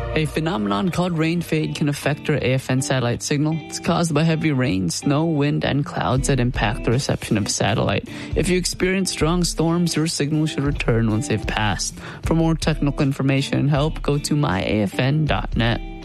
A phenomenon called rain fade can affect our AFN satellite signal. It's caused by heavy rain, snow, wind, and clouds that impact the reception of satellite. If you experience strong storms, your signal should return once they've passed. For more technical information and help, go to myafn.net.